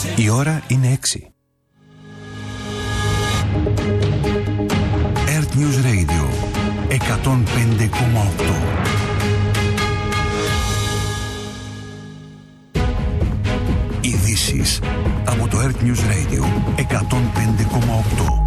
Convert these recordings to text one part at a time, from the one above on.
Η ώρα είναι 6. Earth News Radio 105,8. Ειδήσεις από το Earth News Radio 105,8.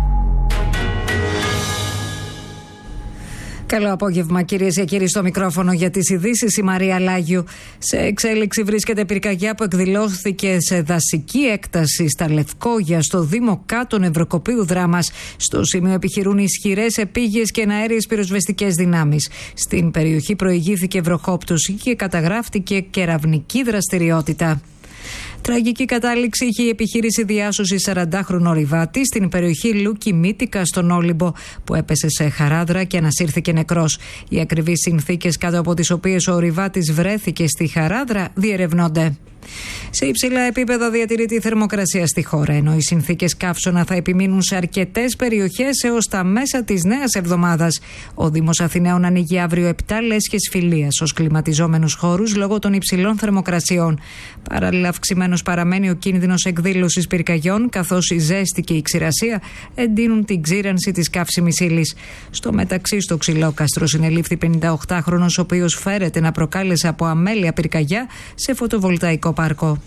Καλό απόγευμα, κυρίες και κύριοι, στο μικρόφωνο για τις ειδήσεις η Μαρία Λάγιου. Σε εξέλιξη βρίσκεται πυρκαγιά που εκδηλώθηκε σε δασική έκταση στα Λευκόγια, στο Δήμο Κάτων Ευρωκοπίου Δράμας. Στο σημείο επιχειρούν ισχυρές επίγειες και εναέριες πυροσβεστικές δυνάμεις. Στην περιοχή προηγήθηκε βροχόπτωση και καταγράφτηκε κεραυνική δραστηριότητα. Τραγική κατάληξη είχε η επιχείρηση διάσωσης 40χρονου ορειβάτη στην περιοχή Λούκι Μύτικα στον Όλυμπο, που έπεσε σε χαράδρα και ανασύρθηκε νεκρός. Οι ακριβείς συνθήκες κάτω από τις οποίες ο ορειβάτης βρέθηκε στη χαράδρα διερευνώνται. Σε υψηλά επίπεδα διατηρείται η θερμοκρασία στη χώρα, ενώ οι συνθήκες καύσωνα θα επιμείνουν σε αρκετές περιοχές έως τα μέσα της νέας εβδομάδας. Ο Δήμος Αθηναίων ανοίγει αύριο 7 λέσχες φιλίας ως κλιματιζόμενους χώρους λόγω των υψηλών θερμοκρασιών. Παράλληλα, αυξημένος παραμένει ο κίνδυνος εκδήλωσης πυρκαγιών, καθώς η ζέστη και η ξηρασία εντείνουν την ξύρανση της καύσιμης ύλης. Στο μεταξύ, στο Ξυλόκαστρο συνελήφθη 58χρονος, ο οποίος φέρεται να προκάλεσε από αμέλεια πυρκαγιά σε φωτοβολταϊκό πάρκο.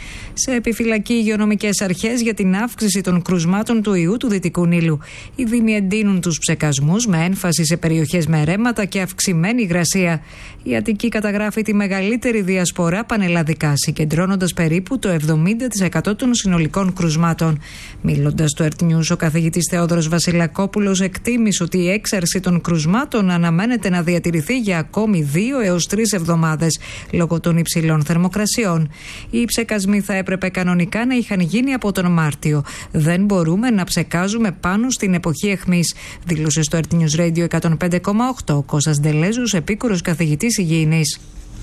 Σε επιφυλακή υγειονομικές αρχές για την αύξηση των κρουσμάτων του ιού του Δυτικού Νείλου. Οι δήμοι εντείνουν τους ψεκασμούς με έμφαση σε περιοχές με ρέματα και αυξημένη υγρασία. Η Αττική καταγράφει τη μεγαλύτερη διασπορά πανελλαδικά, συγκεντρώνοντας περίπου το 70% των συνολικών κρουσμάτων. Μιλώντας στο Earth News, ο καθηγητής Θεόδωρος Βασιλακόπουλος εκτίμησε ότι η έξαρση των κρουσμάτων αναμένεται να διατηρηθεί για ακόμη 2 έως 3 εβδομάδες λόγω των υψηλών θερμοκρασιών. Οι ψεκασμοί θα έπρεπε κανονικά να είχαν γίνει από τον Μάρτιο. Δεν μπορούμε να ψεκάζουμε πάνω στην εποχή αιχμής, δήλωσε στο Earth News Radio 105,8 ο Κώστας Ντελέζους, επίκουρος καθηγητής υγιεινής.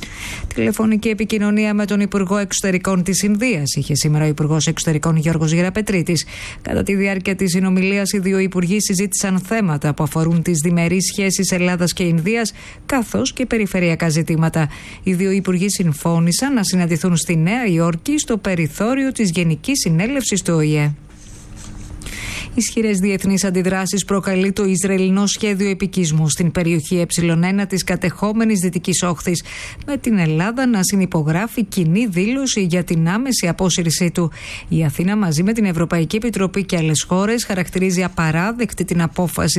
Τηλεφωνική επικοινωνία με τον Υπουργό Εξωτερικών της Ινδίας είχε σήμερα ο Υπουργός Εξωτερικών Γιώργος Γεραπετρίτης. Κατά τη διάρκεια της συνομιλίας, οι δύο υπουργοί συζήτησαν θέματα που αφορούν τις διμερείς σχέσεις Ελλάδας και Ινδίας, καθώς και περιφερειακά ζητήματα. Οι δύο υπουργοί συμφώνησαν να συναντηθούν στη Νέα Υόρκη στο περιθώριο της Γενικής Συνέλευσης του ΟΗΕ. Ισχυρές διεθνείς αντιδράσεις προκαλεί το Ισραηλινό σχέδιο επικισμού στην περιοχή Ε1 της κατεχόμενης Δυτικής Όχθης, με την Ελλάδα να συνυπογράφει κοινή δήλωση για την άμεση απόσυρσή του. Η Αθήνα, μαζί με την Ευρωπαϊκή Επιτροπή και άλλες χώρες, χαρακτηρίζει απαράδεκτη την απόφαση